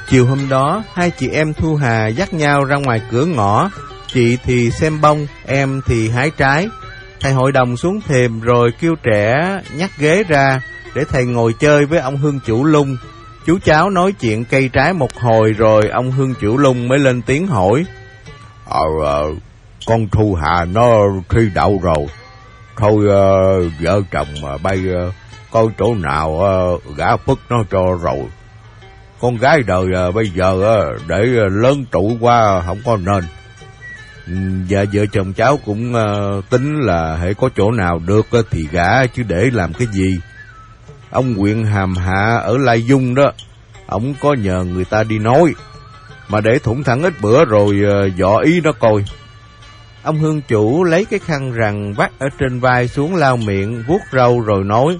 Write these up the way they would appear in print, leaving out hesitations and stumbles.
Chiều hôm đó, hai chị em Thu Hà dắt nhau ra ngoài cửa ngõ. Chị thì xem bông, em thì hái trái. Thầy hội đồng xuống thềm rồi kêu trẻ nhắc ghế ra để thầy ngồi chơi với ông Hương Chủ Lung. Chú cháu nói chuyện cây trái một hồi rồi ông Hương Chủ Lung mới lên tiếng hỏi: con Thu Hà nó thi đậu rồi. Thôi vợ chồng mà bay coi chỗ nào gả phức nó cho rồi. Con gái đời bây giờ để lớn tuổi qua không có nên. Dạ vợ chồng cháu cũng tính là hễ có chỗ nào được thì gả, chứ để làm cái gì. Ông huyện Hàm Hạ ở Lai Dung đó, ổng có nhờ người ta đi nói, mà để thủng thẳng ít bữa rồi dọ ý nó coi. Ông Hương Chủ lấy cái khăn rằng vắt ở trên vai xuống lau miệng, vuốt râu rồi nói: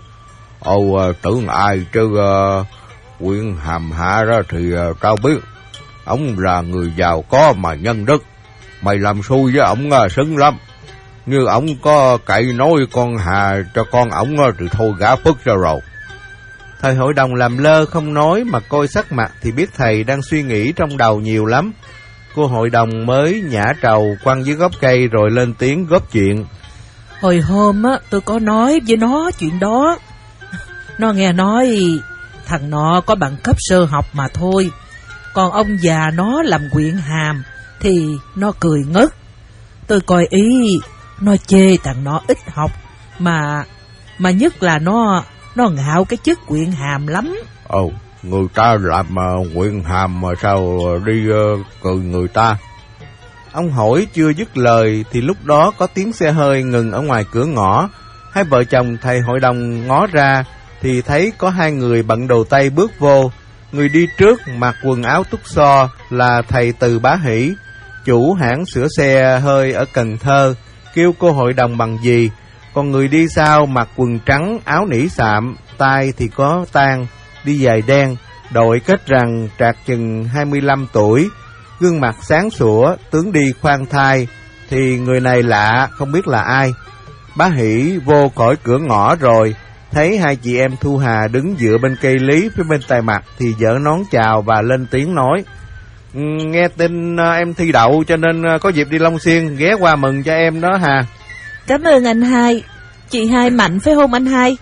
tưởng ai chứ huyện Hàm Hạ đó thì tao biết. Ổng là người giàu có mà nhân đức. Mày làm xui với ổng xứng lắm. Như ổng có cậy nói con Hà cho con ổng thì thôi gả phức cho rồi. Thầy hội đồng làm lơ không nói, mà coi sắc mặt thì biết thầy đang suy nghĩ trong đầu nhiều lắm. Cô hội đồng mới nhả trầu quăng dưới gốc cây rồi lên tiếng góp chuyện: Hồi hôm tôi có nói với nó chuyện đó. Nó nghe nói thằng nọ có bằng cấp sơ học mà thôi, còn ông già nó làm huyện hàm thì nó cười ngất. Tôi coi ý nó chê thằng nó ít học, mà nhất là nó ngạo cái chức huyện hàm lắm. Người ta làm huyện hàm mà sao đi cười người ta? Ông hỏi chưa dứt lời thì lúc đó có tiếng xe hơi ngừng ở ngoài cửa ngõ. Hai vợ chồng thầy hội đồng ngó ra thì thấy có hai người bận đồ tây bước vô. Người đi trước mặc quần áo túc xo là thầy Từ Bá Hỷ, chủ hãng sửa xe hơi ở Cần Thơ, kêu cô hội đồng bằng gì. Còn người đi sau mặc quần trắng, áo nỉ sạm, tai thì có tang, đi giày đen, đội kết rằng trạc chừng 25 tuổi, gương mặt sáng sủa, tướng đi khoan thai. Thì người này lạ, không biết là ai. Bá Hỷ vô khỏi cửa ngõ rồi, thấy hai chị em Thu Hà đứng dựa bên cây lý phía bên tay mặt thì giở nón chào và lên tiếng nói: Nghe tin em thi đậu cho nên có dịp đi Long Xuyên, ghé qua mừng cho em đó Hà. Cảm ơn anh hai. Chị hai mạnh phải không anh hai?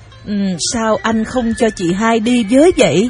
Sao anh không cho chị hai đi với vậy?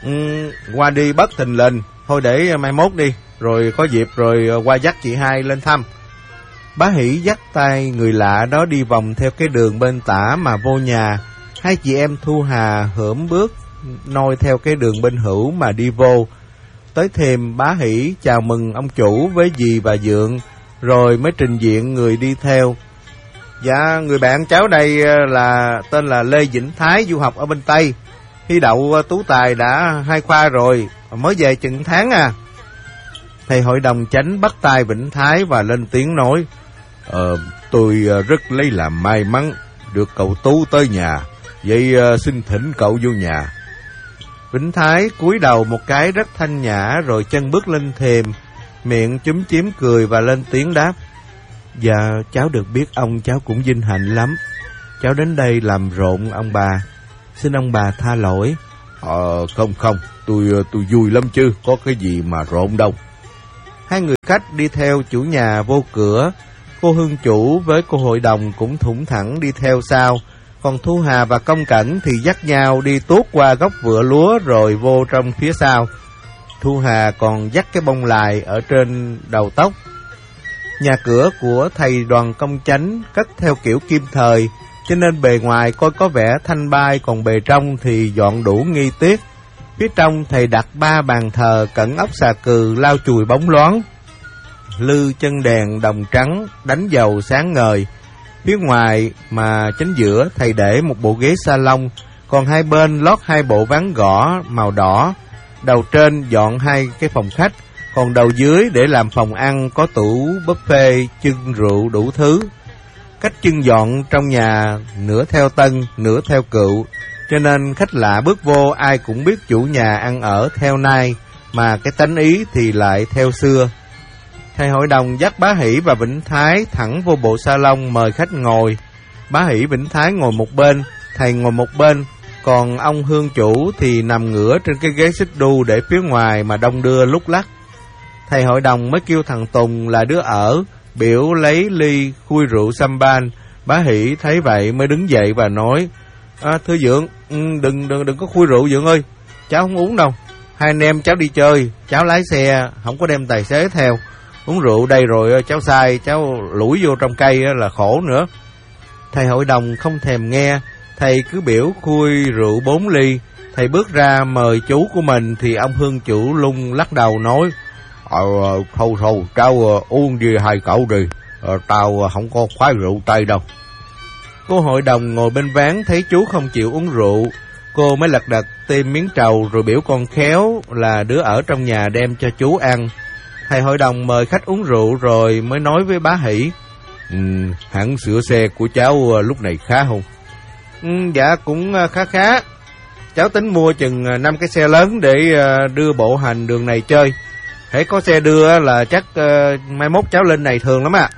Qua đi bất thình lình, thôi để mai mốt đi, rồi có dịp rồi qua dắt chị hai lên thăm. Bá Hỷ dắt tay người lạ đó đi vòng theo cái đường bên tả mà vô nhà. Hai chị em Thu Hà hởm bước noi theo cái đường bên hữu mà đi vô. Tới thềm, Bá Hỷ chào mừng ông chủ với dì và dượng, rồi mới trình diện người đi theo. Dạ, người bạn cháu đây là tên là Lê Vĩnh Thái, du học ở bên Tây, thi đậu tú tài đã 2 khoa rồi, mới về chừng tháng à. Thầy hội đồng chánh bắt tay Vĩnh Thái và lên tiếng nói: Tôi rất lấy làm may mắn được cậu Tú tới nhà, vậy xin thỉnh cậu vô nhà. Vĩnh Thái cúi đầu một cái rất thanh nhã rồi chân bước lên thềm, miệng chúm chím cười và lên tiếng đáp: Dạ, cháu được biết ông cháu cũng vinh hạnh lắm. Cháu đến đây làm rộn ông bà, xin ông bà tha lỗi. Không, tôi vui lắm chứ, có cái gì mà rộn đâu. Hai người khách đi theo chủ nhà vô cửa. Cô Hương Chủ với cô hội đồng cũng thủng thẳng đi theo sau. Còn Thu Hà và Công Cẩn thì dắt nhau đi tuốt qua gốc vựa lúa rồi vô trong phía sau. Thu Hà còn dắt cái bông lài ở trên đầu tóc. Nhà cửa của thầy Đoàn Công Chánh cất theo kiểu kim thời, cho nên bề ngoài coi có vẻ thanh bai, còn bề trong thì dọn đủ nghi tiết. Phía trong thầy đặt 3 bàn thờ cẩn ốc xà cừ lau chùi bóng loáng, lư chân đèn đồng trắng đánh dầu sáng ngời. Phía ngoài mà chính giữa thầy để một bộ ghế salon, còn hai bên lót 2 bộ ván gõ màu đỏ. Đầu trên dọn 2 cái phòng khách, còn đầu dưới để làm phòng ăn, có tủ buffet, chưng rượu đủ thứ. Cách chưng dọn trong nhà nửa theo tân, nửa theo cựu, cho nên khách lạ bước vô ai cũng biết chủ nhà ăn ở theo nay, mà cái tánh ý thì lại theo xưa. Thầy hội đồng dắt Bá Hỷ và Vĩnh Thái thẳng vô bộ salon mời khách ngồi. Bá Hỷ, Vĩnh Thái ngồi một bên, thầy ngồi một bên, Còn ông hương chủ thì nằm ngửa trên cái ghế xích đu để phía ngoài mà đông đưa lúc lắc. Thầy hội đồng mới kêu thằng Tùng là đứa ở, biểu lấy ly khui rượu sampan. Bá Hỷ thấy vậy mới đứng dậy và nói: Thưa Dượng, đừng có khui rượu Dượng ơi, cháu không uống đâu. Hai anh em cháu đi chơi, cháu lái xe, không có đem tài xế theo. Uống rượu đây rồi cháu sai, cháu lủi vô trong cây là khổ nữa. Thầy hội đồng không thèm nghe, thầy cứ biểu khui rượu 4 ly. Thầy bước ra mời chú của mình thì ông hương chủ lung lắc đầu nói: Thôi, cháu uống đi hai cậu đi, tao không có khoái rượu Tây đâu. Cô hội đồng ngồi bên ván thấy chú không chịu uống rượu, cô mới lật đật tìm miếng trầu rồi biểu con Khéo là đứa ở trong nhà đem cho chú ăn. Thầy hội đồng mời khách uống rượu rồi mới nói với Bá Hỷ: Hãng sửa xe của cháu lúc này khá không? Dạ cũng khá. Cháu tính mua chừng 5 cái xe lớn để đưa bộ hành đường này chơi. Hễ có xe đưa là chắc mai mốt cháu lên này thường lắm ạ.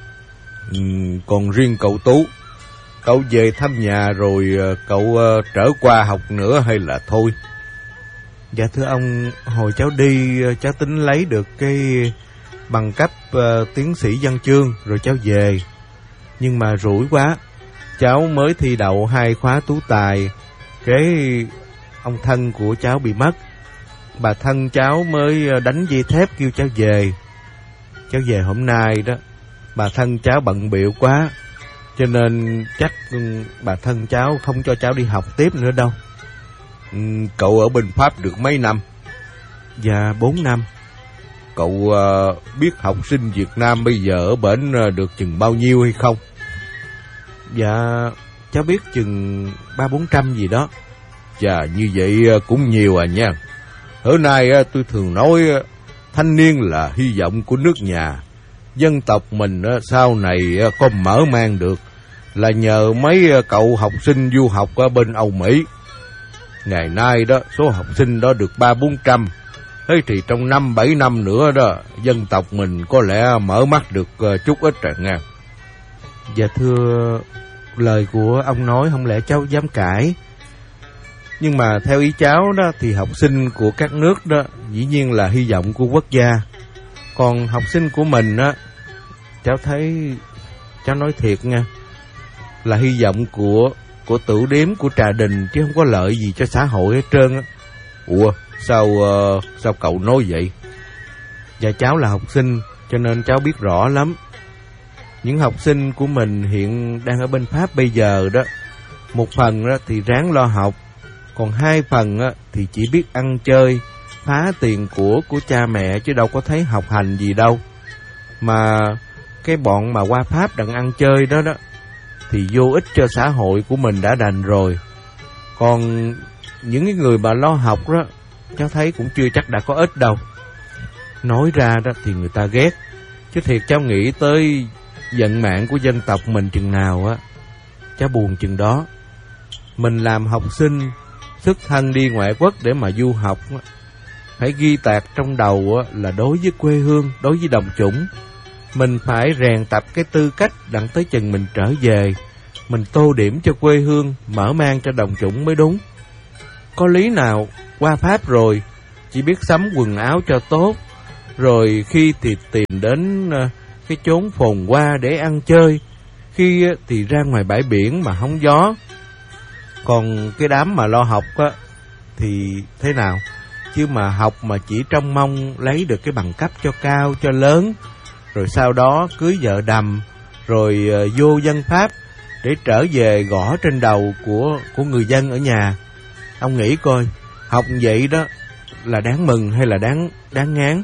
Còn riêng cậu Tú, cậu về thăm nhà rồi cậu trở qua học nữa hay là thôi? Dạ thưa ông, hồi cháu đi cháu tính lấy được cái bằng cấp tiến sĩ văn chương rồi cháu về. Nhưng mà rủi quá, cháu mới thi đậu 2 khóa tú tài, cái ông thân của cháu bị mất. Bà thân cháu mới đánh dây thép kêu cháu về. Cháu về hôm nay đó, bà thân cháu bận bịu quá, cho nên chắc bà thân cháu không cho cháu đi học tiếp nữa đâu. Cậu ở bên Pháp được mấy năm? Dạ 4 năm. Cậu biết học sinh Việt Nam bây giờ ở bển được chừng bao nhiêu hay không? Dạ cháu biết chừng 300-400 gì đó. Chà, như vậy cũng nhiều à nha. Hôm nay tôi thường nói thanh niên là hy vọng của nước nhà. Dân tộc mình sau này có mở mang được là nhờ mấy cậu học sinh du học ở bên Âu Mỹ. Ngày nay đó, số học sinh đó được 300-400. Thế thì trong 5-7 năm nữa đó, dân tộc mình có lẽ mở mắt được chút ít rồi nha. Dạ thưa, lời của ông nói không lẽ cháu dám cãi. Nhưng mà theo ý cháu đó thì học sinh của các nước đó dĩ nhiên là hy vọng của quốc gia. Còn học sinh của mình á, cháu thấy, cháu nói thiệt nha, là hy vọng của tửu điếm, của trà đình, chứ không có lợi gì cho xã hội hết trơn á. Ủa, sao cậu nói vậy? Dạ cháu là học sinh, cho nên cháu biết rõ lắm. Những học sinh của mình hiện đang ở bên Pháp bây giờ đó, một phần đó thì ráng lo học, còn 2 phần đó thì chỉ biết ăn chơi, phá tiền của cha mẹ, chứ đâu có thấy học hành gì đâu. Mà cái bọn mà qua Pháp đặng ăn chơi đó thì vô ích cho xã hội của mình đã đành rồi. Còn những cái người mà lo học đó, cháu thấy cũng chưa chắc đã có ích đâu. Nói ra đó thì người ta ghét, chứ thiệt cháu nghĩ tới vận mạng của dân tộc mình chừng nào á, cháu buồn chừng đó. Mình làm học sinh, xuất thân đi ngoại quốc để mà du học, phải ghi tạc trong đầu là đối với quê hương, đối với đồng chủng, mình phải rèn tập cái tư cách đặng tới chừng mình trở về, mình tô điểm cho quê hương, mở mang cho đồng chủng mới đúng. Có lý nào qua Pháp rồi chỉ biết sắm quần áo cho tốt, rồi khi thì tìm đến cái chốn phồn hoa để ăn chơi, khi thì ra ngoài bãi biển mà hóng gió. Còn cái đám mà lo học á thì thế nào? Chứ mà học mà chỉ trông mong lấy được cái bằng cấp cho cao, cho lớn, rồi sau đó cưới vợ đầm, rồi vô dân Pháp để trở về gõ trên đầu của người dân ở nhà. Ông nghĩ coi, học vậy đó là đáng mừng hay là đáng ngán?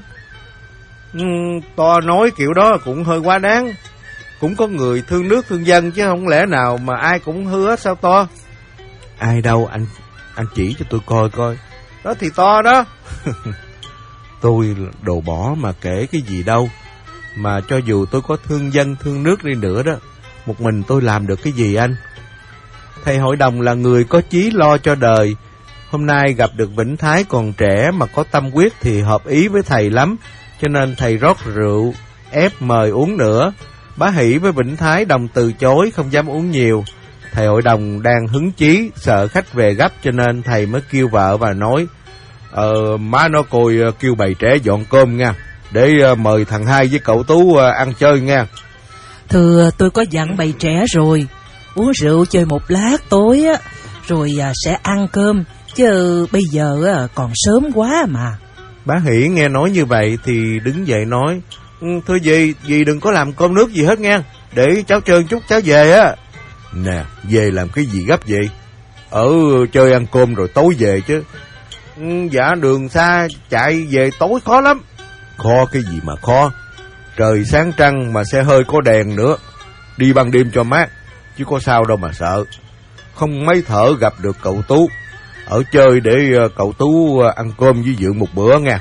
To nói kiểu đó cũng hơi quá đáng. Cũng có người thương nước thương dân chứ không lẽ nào mà ai cũng hứa sao to. Ai đâu, anh chỉ cho tôi coi coi. Đó thì to đó. Tôi đồ bỏ mà kể cái gì đâu. Mà cho dù tôi có thương dân thương nước đi nữa đó, một mình tôi làm được cái gì anh? Thầy hội đồng là người có chí lo cho đời. Hôm nay gặp được Vĩnh Thái còn trẻ mà có tâm quyết thì hợp ý với thầy lắm, cho nên thầy rót rượu ép mời uống nữa. Bá Hỷ với Vĩnh Thái đồng từ chối, không dám uống nhiều. Thầy hội đồng đang hứng chí, sợ khách về gấp cho nên thầy mới kêu vợ và nói: má nó coi kêu bầy trẻ dọn cơm nha, để mời thằng Hai với cậu Tú ăn chơi nha. Thưa, tôi có dặn bầy trẻ rồi, uống rượu chơi một lát tối á, rồi sẽ ăn cơm, chứ bây giờ còn sớm quá mà. Bá Hỷ nghe nói như vậy thì đứng dậy nói: Thưa dì đừng có làm cơm nước gì hết nha, để cháu chơi chút cháu về á. Nè, về làm cái gì gấp vậy? Ở chơi ăn cơm rồi tối về chứ. Dạ đường xa chạy về tối khó lắm. Khó cái gì mà khó? Trời sáng trăng mà xe hơi có đèn nữa, đi ban đêm cho mát, chứ có sao đâu mà sợ. Không mấy thở gặp được cậu Tú, ở chơi để cậu Tú ăn cơm với Dượng một bữa nha.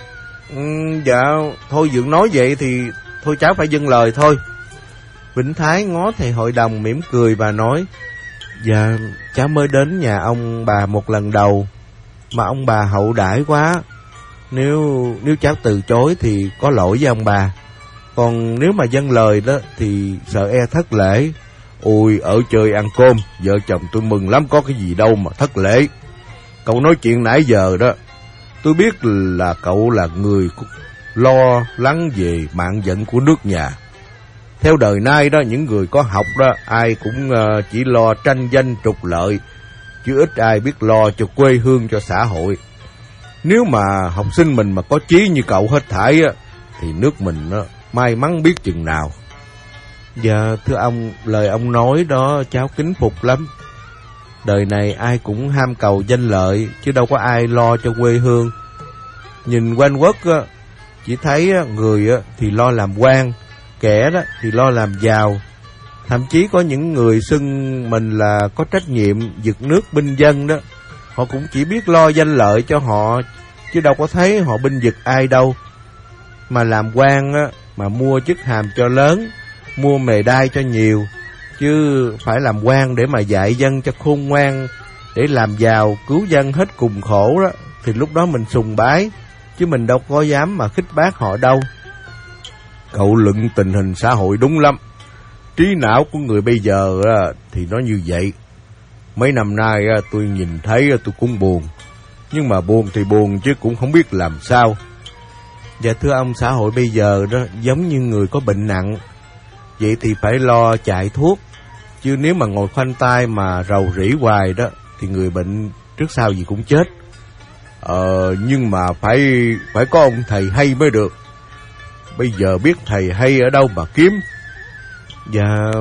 Dạ thôi Dượng nói vậy thì thôi cháu phải dâng lời thôi. Vĩnh Thái ngó thầy hội đồng mỉm cười và nói: Dạ cháu mới đến nhà ông bà một lần đầu, mà ông bà hậu đãi quá. Nếu cháu từ chối thì có lỗi với ông bà, còn nếu mà dâng lời đó thì sợ e thất lễ. Ôi, ở chơi ăn cơm, vợ chồng tôi mừng lắm, có cái gì đâu mà thất lễ. Cậu nói chuyện nãy giờ đó, tôi biết là cậu là người lo lắng về mạng vận của nước nhà. Theo đời nay đó, những người có học đó, ai cũng chỉ lo tranh danh trục lợi, chứ ít ai biết lo cho quê hương, cho xã hội. Nếu mà học sinh mình mà có chí như cậu hết thảy á, thì nước mình may mắn biết chừng nào. Dạ thưa ông, lời ông nói đó cháu kính phục lắm. Đời này ai cũng ham cầu danh lợi, chứ đâu có ai lo cho quê hương. Nhìn quanh quất á, chỉ thấy người thì lo làm quan, kẻ đó thì lo làm giàu. Thậm chí có những người xưng mình là có trách nhiệm giật nước binh dân đó, họ cũng chỉ biết lo danh lợi cho họ, chứ đâu có thấy họ binh vực ai đâu. Mà làm quan á, mà mua chức hàm cho lớn, mua mề đai cho nhiều, chứ phải làm quan để mà dạy dân cho khôn ngoan, để làm giàu cứu dân hết cùng khổ đó, thì lúc đó mình sùng bái, chứ mình đâu có dám mà khích bác họ đâu. Cậu luận tình hình xã hội đúng lắm. Trí não của người bây giờ thì nó như vậy. Mấy năm nay tôi nhìn thấy tôi cũng buồn, nhưng mà buồn thì buồn chứ cũng không biết làm sao. Dạ thưa ông, xã hội bây giờ đó giống như người có bệnh nặng, vậy thì phải lo chạy thuốc, chứ nếu mà ngồi khoanh tay mà rầu rĩ hoài đó thì người bệnh trước sau gì cũng chết. Nhưng mà phải có ông thầy hay mới được. Bây giờ biết thầy hay ở đâu mà kiếm? Dạ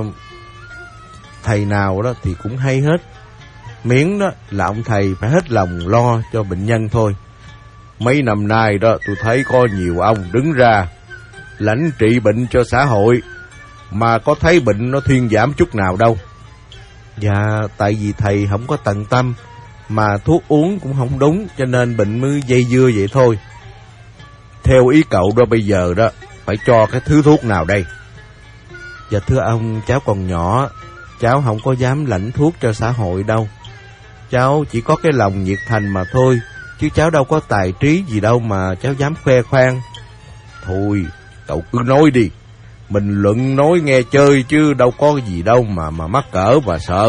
thầy nào đó thì cũng hay hết, miễn đó là ông thầy phải hết lòng lo cho bệnh nhân thôi. Mấy năm nay đó tôi thấy có nhiều ông đứng ra lãnh trị bệnh cho xã hội, mà có thấy bệnh nó thuyên giảm chút nào đâu. Dạ tại vì thầy không có tận tâm, mà thuốc uống cũng không đúng, cho nên bệnh mới dây dưa vậy thôi. Theo ý cậu đó, bây giờ đó phải cho cái thứ thuốc nào đây? Dạ thưa ông, cháu còn nhỏ, cháu không có dám lãnh thuốc cho xã hội đâu. Cháu chỉ có cái lòng nhiệt thành mà thôi, chứ cháu đâu có tài trí gì đâu mà cháu dám khoe khoang. Thôi, cậu cứ nói đi. Mình luận nói nghe chơi chứ đâu có gì đâu mà mắc cỡ và sợ.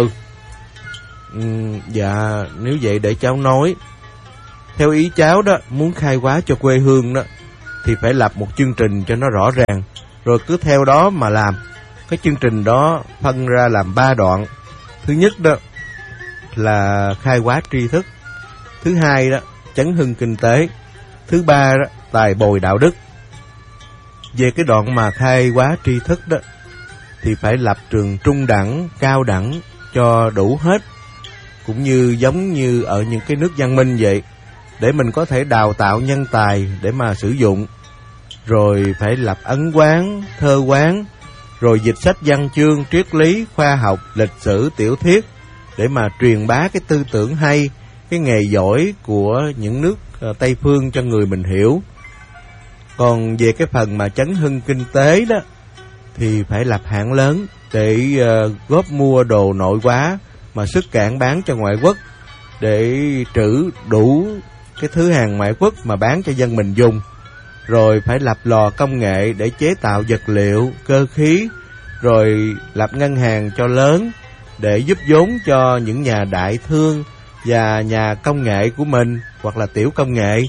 Dạ, nếu vậy để cháu nói. Theo ý cháu đó, muốn khai hóa cho quê hương đó, thì phải lập một chương trình cho nó rõ ràng, rồi cứ theo đó mà làm. Cái chương trình đó phân ra làm 3 đoạn. Thứ nhất đó là khai hóa tri thức. Thứ hai đó, chấn hưng kinh tế. Thứ ba đó, tài bồi đạo đức. Về cái đoạn mà khai hóa tri thức đó, thì phải lập trường trung đẳng, cao đẳng cho đủ hết, cũng như giống như ở những cái nước văn minh vậy, để mình có thể đào tạo nhân tài để mà sử dụng. Rồi phải lập ấn quán, thơ quán, rồi dịch sách văn chương, triết lý, khoa học, lịch sử, tiểu thuyết, để mà truyền bá cái tư tưởng hay, cái nghề giỏi của những nước Tây Phương cho người mình hiểu. Còn về cái phần mà chấn hưng kinh tế đó, thì phải lập hãng lớn để góp mua đồ nội hóa mà xuất cảng bán cho ngoại quốc, để trữ đủ cái thứ hàng ngoại quốc mà bán cho dân mình dùng. Rồi phải lập lò công nghệ để chế tạo vật liệu, cơ khí, rồi lập ngân hàng cho lớn, để giúp vốn cho những nhà đại thương và nhà công nghệ của mình, hoặc là tiểu công nghệ.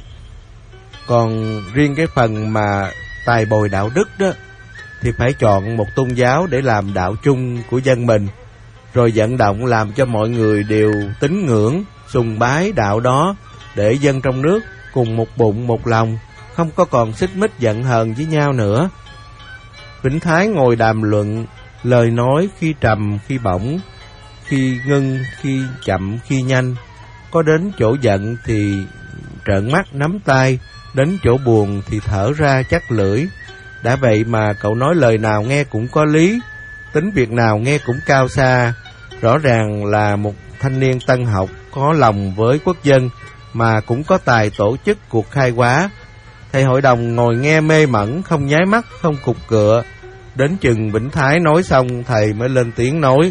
Còn riêng cái phần mà tài bồi đạo đức đó, thì phải chọn một tôn giáo để làm đạo chung của dân mình, rồi vận động làm cho mọi người đều tín ngưỡng, sùng bái đạo đó, để dân trong nước cùng một bụng một lòng, không có còn xích mích giận hờn với nhau nữa. Vĩnh Thái ngồi đàm luận, lời nói khi trầm khi bổng, khi ngưng khi chậm khi nhanh. Có đến chỗ giận thì trợn mắt nắm tay, đến chỗ buồn thì thở ra chắc lưỡi. Đã vậy mà cậu nói lời nào nghe cũng có lý, tính việc nào nghe cũng cao xa. Rõ ràng là một thanh niên tân học, có lòng với quốc dân, mà cũng có tài tổ chức cuộc khai hóa. Thầy hội đồng ngồi nghe mê mẩn, không nháy mắt, không cục cựa. Đến chừng Vĩnh Thái nói xong, thầy mới lên tiếng nói: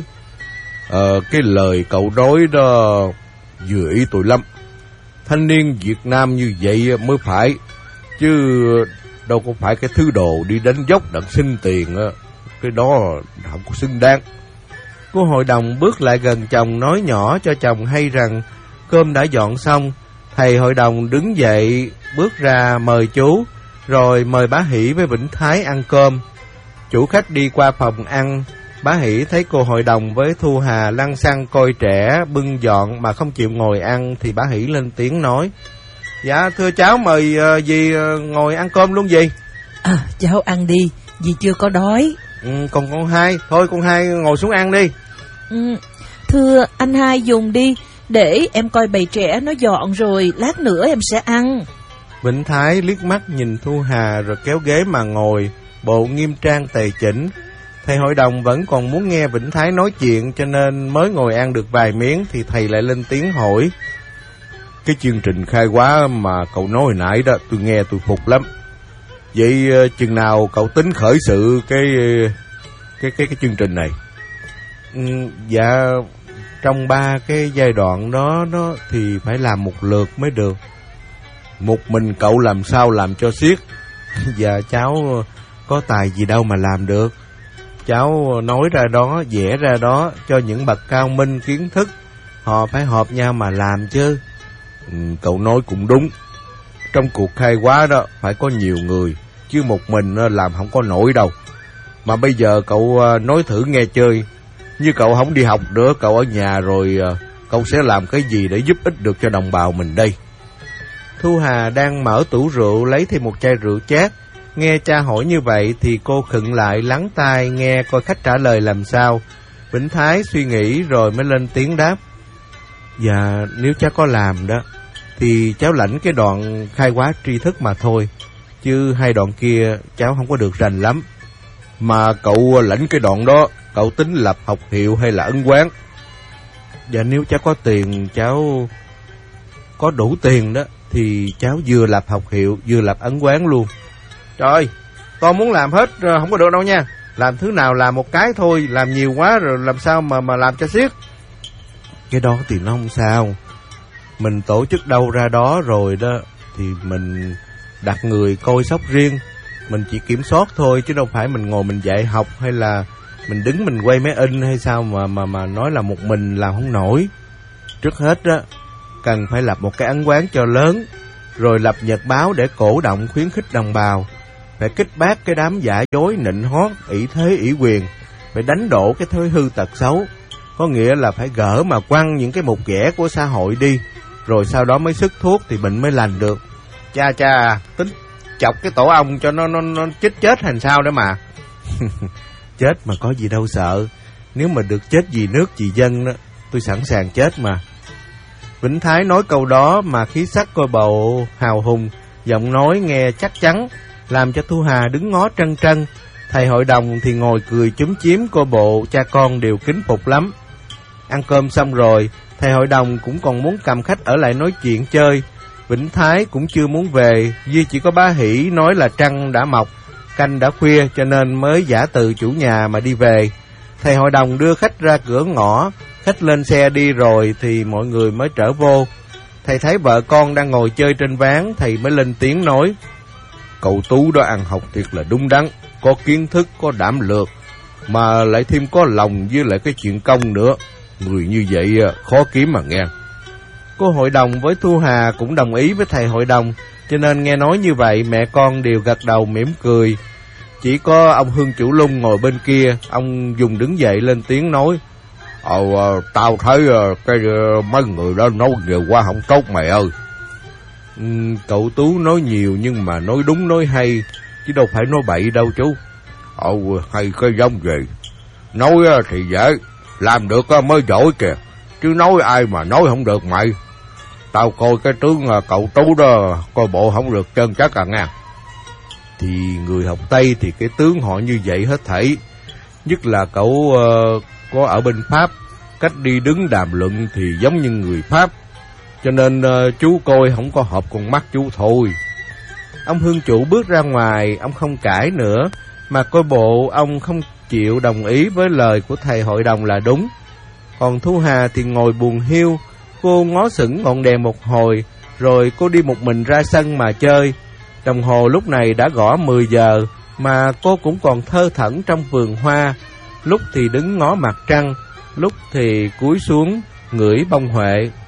Cái lời cậu nói đó vừa ý tôi lắm. Thanh niên Việt Nam như vậy mới phải, chứ đâu có phải cái thứ đồ đi đánh dốc đặng xin tiền. Cái đó không có xứng đáng. Cô hội đồng bước lại gần chồng, nói nhỏ cho chồng hay rằng cơm đã dọn xong. Thầy hội đồng đứng dậy bước ra mời chú, rồi mời bá Hỷ với Vĩnh Thái ăn cơm. Chủ khách đi qua phòng ăn, bá Hỷ thấy cô hội đồng với Thu Hà lăng xăng coi trẻ bưng dọn mà không chịu ngồi ăn, thì bá Hỷ lên tiếng nói: Dạ thưa cháu, mời dì ngồi ăn cơm luôn dì. Cháu ăn đi, dì chưa có đói. Còn con Hai, thôi con Hai ngồi xuống ăn đi. Thưa anh Hai dùng đi, để em coi bầy trẻ nó dọn rồi lát nữa em sẽ ăn. Vĩnh Thái liếc mắt nhìn Thu Hà rồi kéo ghế mà ngồi, bộ nghiêm trang tề chỉnh. Thầy hội đồng vẫn còn muốn nghe Vĩnh Thái nói chuyện, cho nên mới ngồi ăn được vài miếng thì thầy lại lên tiếng hỏi: Cái chương trình khai hóa mà cậu nói hồi nãy đó, tôi nghe tôi phục lắm. Vậy chừng nào cậu tính khởi sự cái chương trình này? Dạ trong 3 cái giai đoạn đó thì phải làm một lượt mới được. Một mình cậu làm sao làm cho xiết? Dạ cháu có tài gì đâu mà làm được. Cháu nói ra đó, vẽ ra đó, cho những bậc cao minh kiến thức, họ phải họp nhau mà làm chứ. Cậu nói cũng đúng. Trong cuộc khai hóa đó phải có nhiều người, chứ một mình làm không có nổi đâu. Mà bây giờ cậu nói thử nghe chơi. Như cậu không đi học nữa, cậu ở nhà rồi, cậu sẽ làm cái gì để giúp ích được cho đồng bào mình đây? Thu Hà đang mở tủ rượu lấy thêm một chai rượu chát. Nghe cha hỏi như vậy thì cô khựng lại lắng tai nghe coi khách trả lời làm sao. Vĩnh Thái suy nghĩ rồi mới lên tiếng đáp: Dạ nếu cháu có làm đó thì cháu lãnh cái đoạn khai hóa tri thức mà thôi, chứ 2 đoạn kia cháu không có được rành lắm. Mà cậu lãnh cái đoạn đó, cậu tính lập học hiệu hay là ân quán? Dạ nếu cháu có tiền, cháu có đủ tiền đó, thì cháu vừa lập học hiệu vừa lập ấn quán luôn. Trời, con muốn làm hết không có được đâu nha. Làm thứ nào làm một cái thôi, làm nhiều quá rồi làm sao mà làm cho xiết. Cái đó thì nó không sao. Mình tổ chức đâu ra đó rồi đó, thì mình đặt người coi sóc riêng. Mình chỉ kiểm soát thôi, chứ đâu phải mình ngồi mình dạy học, hay là mình đứng mình quay máy in hay sao mà nói là một mình làm không nổi. Trước hết đó, cần phải lập một cái ấn quán cho lớn, rồi lập nhật báo để cổ động khuyến khích đồng bào. Phải kích bác cái đám giả dối nịnh hót, ỷ thế ỷ quyền. Phải đánh đổ cái thói hư tật xấu. Có nghĩa là phải gỡ mà quăng những cái mục ghẻ của xã hội đi, rồi sau đó mới sức thuốc thì bệnh mới lành được. Cha, tính chọc cái tổ ong cho nó chết thành sao đó mà. Chết mà có gì đâu sợ. Nếu mà được chết vì nước vì dân đó, tôi sẵn sàng chết mà. Vĩnh Thái nói câu đó mà khí sắc coi bộ hào hùng, giọng nói nghe chắc chắn, làm cho Thu Hà đứng ngó trân trân. Thầy hội đồng thì ngồi cười chúm chím, coi bộ cha con đều kính phục lắm. Ăn cơm xong rồi, thầy hội đồng cũng còn muốn cầm khách ở lại nói chuyện chơi. Vĩnh Thái cũng chưa muốn về, duy chỉ có bá Hỷ nói là trăng đã mọc, canh đã khuya, cho nên mới giả từ chủ nhà mà đi về. Thầy hội đồng đưa khách ra cửa ngõ, khách lên xe đi rồi thì mọi người mới trở vô. Thầy thấy vợ con đang ngồi chơi trên ván, thầy mới lên tiếng nói: Cậu Tú đó ăn học thiệt là đúng đắn, có kiến thức, có đảm lược, mà lại thêm có lòng với lại cái chuyện công nữa. Người như vậy khó kiếm mà nghe. Cô hội đồng với Thu Hà cũng đồng ý với thầy hội đồng, cho nên nghe nói như vậy mẹ con đều gật đầu mỉm cười. Chỉ có ông Hương Chủ Lung ngồi bên kia, ông dùng đứng dậy lên tiếng nói: Tao thấy mấy người đó nói nhiều quá không tốt mày ơi. Cậu Tú nói nhiều nhưng mà nói đúng nói hay, chứ đâu phải nói bậy đâu chú. Hay cái giống gì? Nói thì dễ, làm được mới giỏi kìa, chứ nói ai mà nói không được mày. Tao coi cái tướng cậu Tú đó, coi bộ không được chân chắc à nghe. Thì người học Tây thì cái tướng họ như vậy hết thảy. Nhất là cậu có ở bên Pháp, cách đi đứng đàm luận thì giống như người Pháp. Cho nên chú coi không có hợp con mắt chú thôi. Ông Hương Chủ bước ra ngoài, ông không cãi nữa, mà coi bộ ông không chịu đồng ý với lời của thầy hội đồng là đúng. Còn Thu Hà thì ngồi buồn hiu, cô ngó sững ngọn đèn một hồi, rồi cô đi một mình ra sân mà chơi. Đồng hồ lúc này đã gõ 10 giờ, mà cô cũng còn thơ thẩn trong vườn hoa. Lúc thì đứng ngó mặt trăng, lúc thì cúi xuống ngửi bông huệ.